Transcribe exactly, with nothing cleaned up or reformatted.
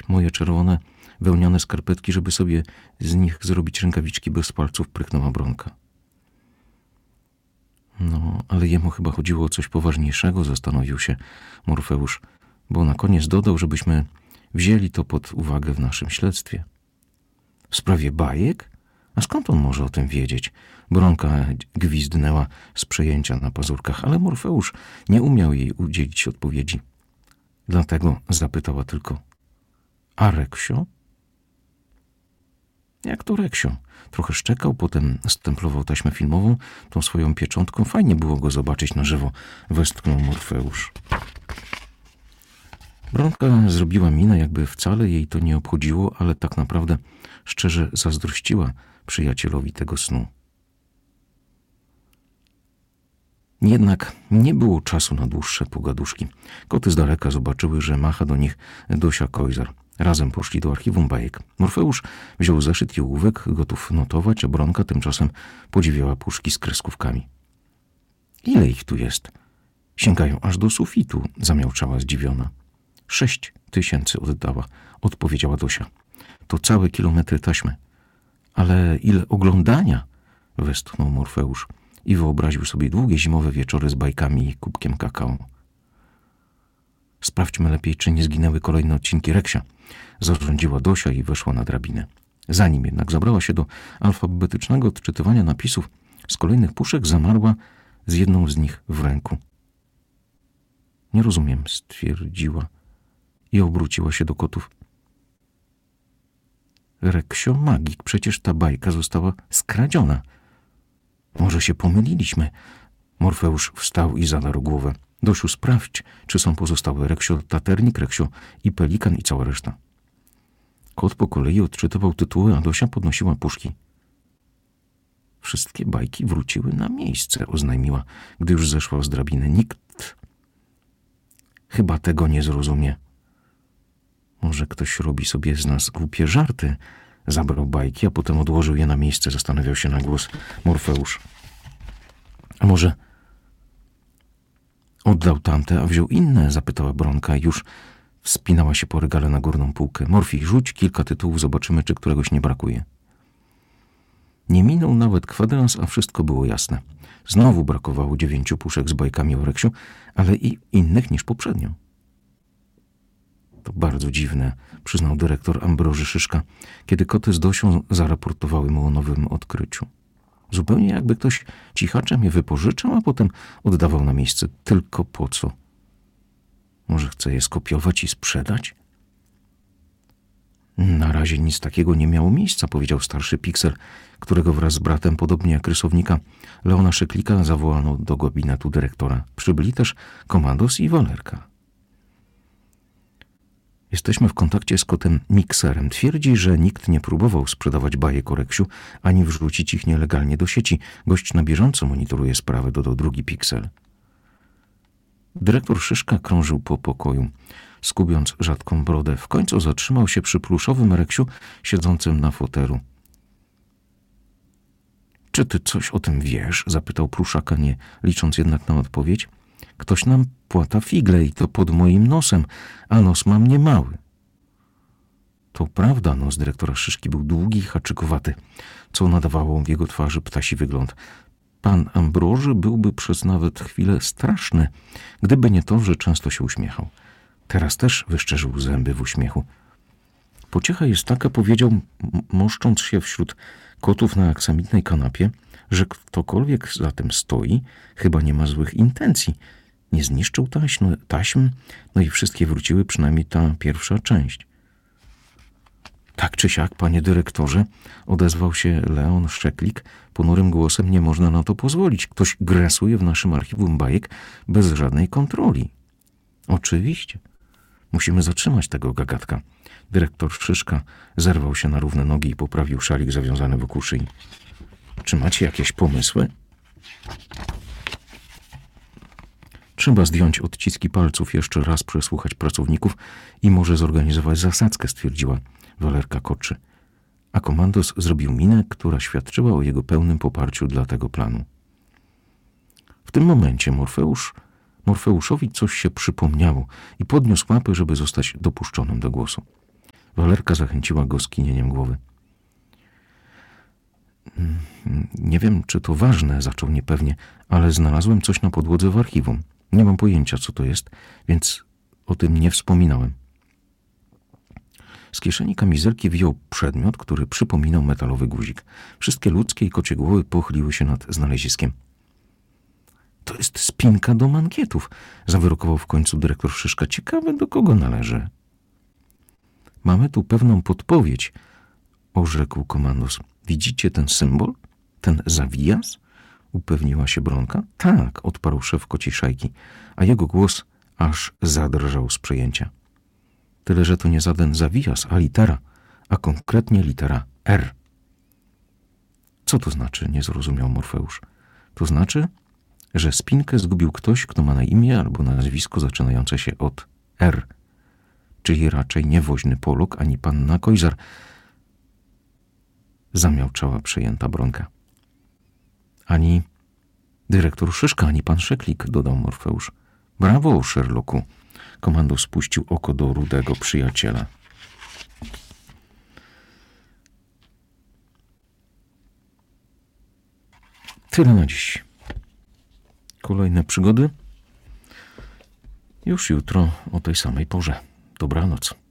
moje czerwone, wełniane skarpetki, żeby sobie z nich zrobić rękawiczki bez palców, prychnęła Bronka. No, ale jemu chyba chodziło o coś poważniejszego, zastanowił się Morfeusz, bo na koniec dodał, żebyśmy wzięli to pod uwagę w naszym śledztwie. W sprawie bajek? A skąd on może o tym wiedzieć? Bronka gwizdnęła z przejęcia na pazurkach, ale Morfeusz nie umiał jej udzielić odpowiedzi. Dlatego zapytała tylko: a Reksio? Jak to Reksio? Trochę szczekał, potem stemplował taśmę filmową tą swoją pieczątką. Fajnie było go zobaczyć na żywo, westchnął Morfeusz. Bronka zrobiła minę, jakby wcale jej to nie obchodziło, ale tak naprawdę szczerze zazdrościła przyjacielowi tego snu. Jednak nie było czasu na dłuższe pogaduszki. Koty z daleka zobaczyły, że macha do nich Dosia Kojzar. Razem poszli do archiwum bajek. Morfeusz wziął zeszyt i ołówek, gotów notować, a Bronka tymczasem podziwiała puszki z kreskówkami. Ile ich tu jest? Sięgają aż do sufitu, zamiałczała zdziwiona. Sześć tysięcy oddała, odpowiedziała Dosia. To całe kilometry taśmy. Ale ile oglądania? Westchnął Morfeusz i wyobraził sobie długie zimowe wieczory z bajkami i kubkiem kakao. Sprawdźmy lepiej, czy nie zginęły kolejne odcinki Reksia, zarządziła Dosia i weszła na drabinę. Zanim jednak zabrała się do alfabetycznego odczytywania napisów z kolejnych puszek, zamarła z jedną z nich w ręku. Nie rozumiem, stwierdziła i obróciła się do kotów. Reksio magik, przecież ta bajka została skradziona. Może się pomyliliśmy. Morfeusz wstał i zadarł głowę. Dosiu, sprawdź, czy są pozostałe Reksio Taternik, Reksio i Pelikan i cała reszta. Kot po kolei odczytywał tytuły, a Dosia podnosiła puszki. Wszystkie bajki wróciły na miejsce, oznajmiła, gdy już zeszła z drabiny. Nikt chyba tego nie zrozumie. Może ktoś robi sobie z nas głupie żarty. Zabrał bajki, a potem odłożył je na miejsce, zastanawiał się na głos Morfeusz. A może oddał tamte, a wziął inne? Zapytała Bronka i już wspinała się po regale na górną półkę. Morfi, rzuć kilka tytułów, zobaczymy, czy któregoś nie brakuje. Nie minął nawet kwadrans, a wszystko było jasne. Znowu brakowało dziewięciu puszek z bajkami o Reksiu, ale i innych niż poprzednio. To bardzo dziwne, przyznał dyrektor Ambroży Szyszka, kiedy koty z Dosią zaraportowały mu o nowym odkryciu. Zupełnie jakby ktoś cichaczem je wypożyczał, a potem oddawał na miejsce. Tylko po co? Może chce je skopiować i sprzedać? Na razie nic takiego nie miało miejsca, powiedział starszy Piksel, którego wraz z bratem, podobnie jak rysownika Leona Szyklika, zawołano do gabinetu dyrektora. Przybyli też Komandos i Walerka. Jesteśmy w kontakcie z kotem Mikserem. Twierdzi, że nikt nie próbował sprzedawać bajek o Reksiu, ani wrzucić ich nielegalnie do sieci. Gość na bieżąco monitoruje sprawę, dodał drugi Piksel. Dyrektor Szyszka krążył po pokoju, skubiąc rzadką brodę. W końcu zatrzymał się przy pluszowym Reksiu siedzącym na fotelu. Czy ty coś o tym wiesz? Zapytał pluszaka, nie licząc jednak na odpowiedź. Ktoś nam płata figle i to pod moim nosem, a nos mam niemały. To prawda, nos dyrektora Szyszki był długi i haczykowaty, co nadawało w jego twarzy ptasi wygląd. Pan Ambroży byłby przez nawet chwilę straszny, gdyby nie to, że często się uśmiechał. Teraz też wyszczerzył zęby w uśmiechu. Pociecha jest taka, powiedział, moszcząc się wśród kotów na aksamitnej kanapie, że ktokolwiek za tym stoi, chyba nie ma złych intencji. Nie zniszczył taśm, taśm, no i wszystkie wróciły, przynajmniej ta pierwsza część. Tak czy siak, panie dyrektorze, odezwał się Leon Szczeklik ponurym głosem, nie można na to pozwolić. Ktoś grasuje w naszym archiwum bajek bez żadnej kontroli. Oczywiście. Musimy zatrzymać tego gagatka. Dyrektor Szyszka zerwał się na równe nogi i poprawił szalik zawiązany wokół szyi. Czy macie jakieś pomysły? Trzeba zdjąć odciski palców, jeszcze raz przesłuchać pracowników i może zorganizować zasadzkę, stwierdziła Walerka Koczy. A Komandos zrobił minę, która świadczyła o jego pełnym poparciu dla tego planu. W tym momencie Morfeusz, Morfeuszowi coś się przypomniało i podniósł łapy, żeby zostać dopuszczonym do głosu. Walerka zachęciła go skinieniem głowy. Nie wiem, czy to ważne, zaczął niepewnie, ale znalazłem coś na podłodze w archiwum. Nie mam pojęcia, co to jest, więc o tym nie wspominałem. Z kieszeni kamizelki wyjął przedmiot, który przypominał metalowy guzik. Wszystkie ludzkie i kocie głowy pochyliły się nad znaleziskiem. To jest spinka do mankietów, zawyrokował w końcu dyrektor Szyszka. Ciekawe, do kogo należy. Mamy tu pewną podpowiedź, orzekł komandos. Widzicie ten symbol? Ten zawijas? Upewniła się Bronka. Tak, odparł szef kociej szajki, a jego głos aż zadrżał z przejęcia. Tyle, że to nie żaden zawijas, a litera, a konkretnie litera R. Co to znaczy? Nie zrozumiał Morfeusz. To znaczy, że spinkę zgubił ktoś, kto ma na imię albo nazwisko zaczynające się od R. Czyli raczej nie woźny Polok, ani panna Kojzar. Zamiałczała przejęta Bronka. Ani dyrektor Szyszka, ani pan Szeklik, dodał Morfeusz. Brawo, Sherlocku. Komando spuścił oko do rudego przyjaciela. Tyle na dziś. Kolejne przygody już jutro o tej samej porze. Dobranoc.